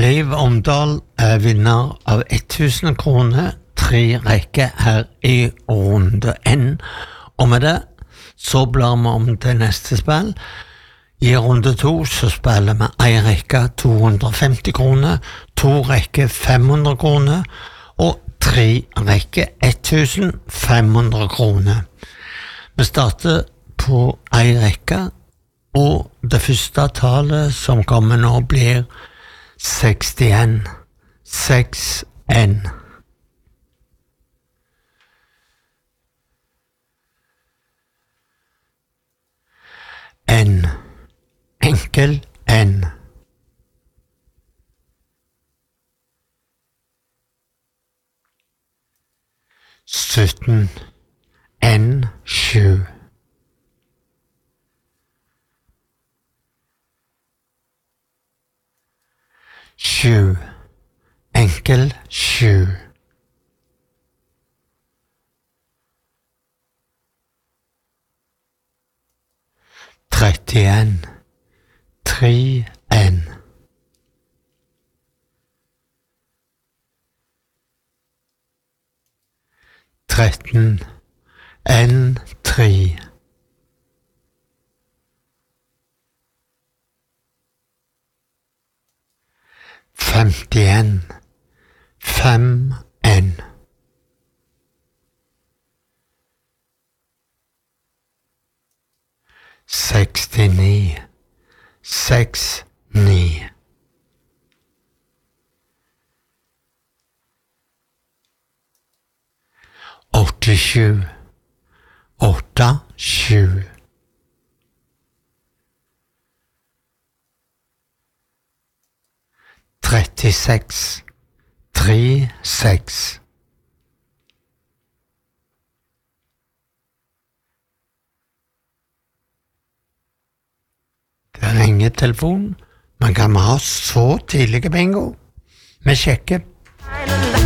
Liv Omdal er vinner av 1000 kroner, 3 rekker her i runde N. Og med det så blar vi om til neste spill. I runde 2 så spiller vi 1 rekke 250 kroner, 2 rekker 500 kroner og 3 rekker 1500 kroner. Vi starter på 1 rekke, og det første tallet som kommer nå blir 61. 6-1. N. Enkel N. Sytten. N. 7. Sju. Enkel 7. Trettien. 3-1. Tretten. N3. Femtien. 5-1. Sekstini. 6-9. Åttisju. 8-7. Trettiseks. 3-6. Det ringer telefonen. Man kan ha så tidlige bingo. Vi sjekker.